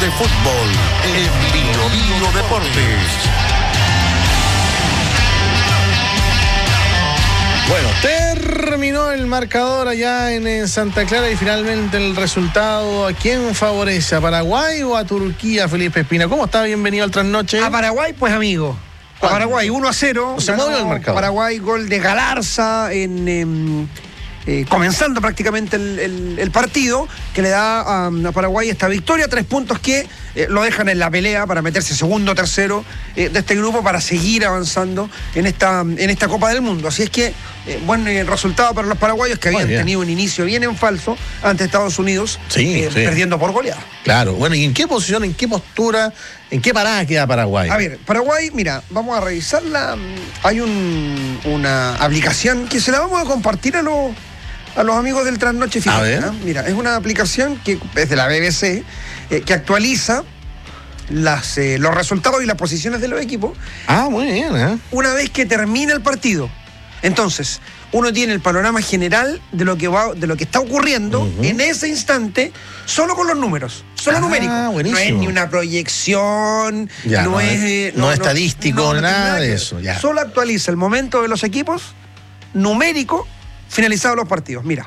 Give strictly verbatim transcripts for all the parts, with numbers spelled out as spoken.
de fútbol en Bio Bio Deportes. Bueno, terminó el marcador allá en, en Santa Clara y finalmente el resultado, ¿a quién favorece? ¿A Paraguay o a Turquía, Felipe Espina? ¿Cómo está? Bienvenido al Trasnoche. A Paraguay, pues amigo. A Paraguay, uno a cero. No se movió el marcador. Paraguay, gol de Galarza en... en Eh, comenzando prácticamente el, el, el partido, que le da a, a Paraguay esta victoria, tres puntos que eh, lo dejan en la pelea para meterse segundo o tercero eh, de este grupo para seguir avanzando en esta, en esta Copa del Mundo. Así es que eh, buen eh, resultado para los paraguayos, que habían tenido un inicio bien en falso ante Estados Unidos, sí, eh, sí. perdiendo por goleada. Claro, bueno, ¿y en qué posición, en qué postura, en qué parada queda Paraguay? A ver, Paraguay, mira, vamos a revisarla. Hay un, una aplicación que se la vamos a compartir a los a los amigos del Trasnoche. A ver. ¿eh? Mira, es una aplicación que es de la B B C, eh, que actualiza las, eh, los resultados y las posiciones de los equipos. Ah, muy bien, ¿eh? Una vez que termina el partido. Entonces, uno tiene el panorama general de lo que va, de lo que está ocurriendo uh-huh. en ese instante, solo con los números, solo ah, numérico. Buenísimo. No es ni una proyección, ya, no, no es, eh, no, no, no estadístico, no, no nada, nada de eso. Ya. Solo actualiza el momento de los equipos, numérico, finalizados los partidos. Mira,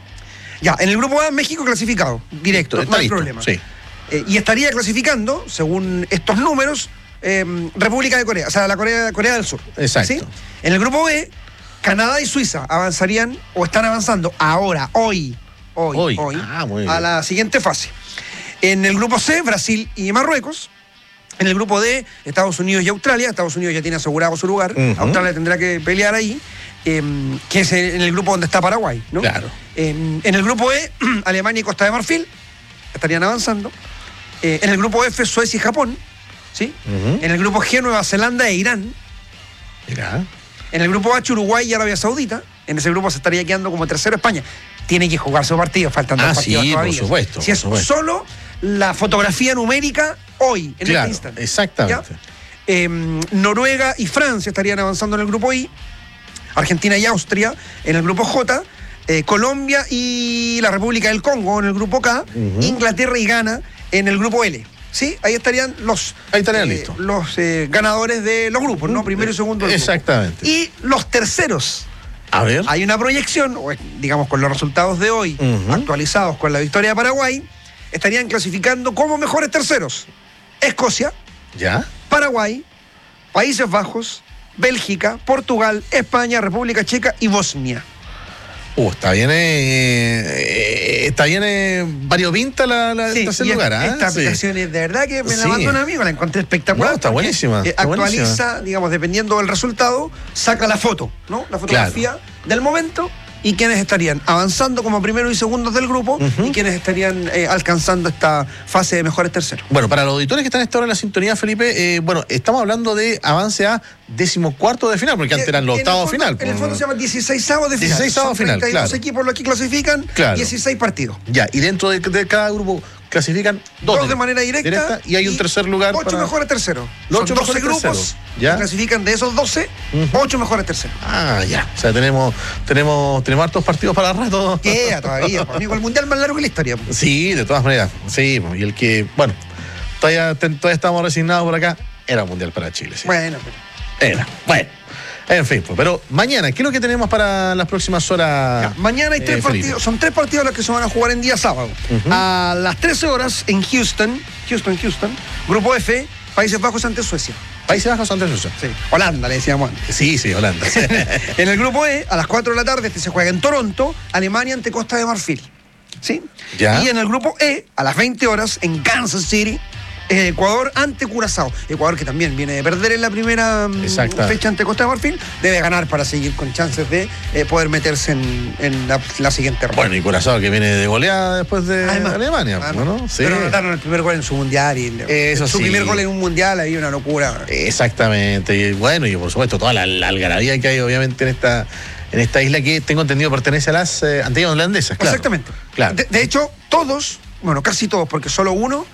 ya, en el grupo A, México clasificado, directo, Listo, no hay listo, problema. Sí. Eh, y estaría clasificando, según estos números, eh, República de Corea, o sea, la Corea, Corea del Sur. Exacto. ¿Sí? En el grupo B, Canadá y Suiza avanzarían o están avanzando ahora, hoy, hoy, Hoy, hoy ah, muy a bien. la siguiente fase. En el grupo C, Brasil y Marruecos. En el grupo D, Estados Unidos y Australia. Estados Unidos ya tiene asegurado su lugar. Uh-huh. Australia tendrá que pelear ahí. Eh, que es en el grupo donde está Paraguay, ¿no? Claro. Eh, en el grupo E, Alemania y Costa de Marfil estarían avanzando. Eh, en el grupo F, Suecia y Japón, ¿sí? Uh-huh. En el grupo G, Nueva Zelanda e Irán. Mira. En el grupo H, Uruguay y Arabia Saudita. En ese grupo se estaría quedando como tercero España. Tiene que jugar su partido, faltan ah, dos partidos sí, todavía. por supuesto. Si por es supuesto. solo la fotografía numérica hoy, en claro, este instante. Exactamente. Eh, Noruega y Francia estarían avanzando en el grupo I. Argentina y Austria en el grupo J, eh, Colombia y la República del Congo en el grupo K, uh-huh. Inglaterra y Ghana en el grupo L. ¿Sí? Ahí estarían los, Ahí estarían eh, listos. los eh, ganadores de los grupos, ¿no? Primero y segundo. Exactamente. Y los terceros. A ver. Hay una proyección, digamos, con los resultados de hoy, uh-huh. actualizados con la victoria de Paraguay, estarían clasificando como mejores terceros Escocia, ¿ya? Paraguay, Países Bajos, Bélgica, Portugal, España, República Checa y Bosnia. Uh, está bien, eh, eh, está bien eh, variopinta la, la sí, tercer y lugar, ¿eh? Esta sí. aplicación es de verdad que me la sí. mandó un amigo, la encontré espectacular. No, está buenísima. Eh, está actualiza, buenísima. digamos, dependiendo del resultado, saca la foto, ¿no? La fotografía claro. del momento y quienes estarían avanzando como primeros y segundos del grupo uh-huh. y quienes estarían eh, alcanzando esta fase de mejores terceros. Bueno, para los auditores que están a esta hora en la sintonía, Felipe, eh, bueno, estamos hablando de avance a decimocuarto de final, porque antes eran los octavos de final. En el fondo se llama dieciseisavos de final. dieciseisavos de final, treinta y dos claro. equipos los que clasifican, claro. dieciséis partidos. Ya, y dentro de, de cada grupo clasifican dos, dos de manera directa, directa y hay un tercer lugar. Ocho para... mejores terceros. Los ocho Son doce mejores grupos terceros. ¿Ya? que clasifican de esos doce, uh-huh. ocho mejores terceros. Ah, ya. O sea, tenemos, tenemos, tenemos hartos partidos para rato. Queda todavía, amigo, el mundial más largo que la historia. Sí, de todas maneras. Sí, y el que, bueno, todavía, todavía estamos resignados por acá, era un mundial para Chile. Sí. Bueno, pero... Era, bueno. En fin, pues, pero mañana, ¿qué es lo que tenemos para las próximas horas? Ya, mañana hay tres eh, partidos, Felipe? son tres partidos los que se van a jugar en día sábado. Uh-huh. A las trece horas en Houston, Houston, Houston, Grupo F, Países Bajos ante Suecia. Países Bajos ante Suecia. Sí. Holanda, le decíamos antes. Sí, sí, Holanda. En el Grupo E, a las cuatro de la tarde, este se juega en Toronto, Alemania ante Costa de Marfil. ¿Sí? Ya. Y en el Grupo E, a las veinte horas, en Kansas City, Ecuador ante Curazao. Ecuador, que también viene de perder en la primera fecha ante Costa de Marfil, debe ganar para seguir con chances de eh, poder meterse en, en la, la siguiente ronda. Bueno, y Curazao que viene de goleada después de además, Alemania, además, ¿no? Sí. Pero anotaron el primer gol en su mundial y Eso su sí. primer gol en un mundial, ahí una locura. Exactamente. Y bueno, y por supuesto toda la, la algarabía que hay obviamente en esta en esta isla que tengo entendido pertenece a las eh, Antillas Holandesas, claro. Exactamente. Claro. De, de hecho, todos, bueno, casi todos, porque solo uno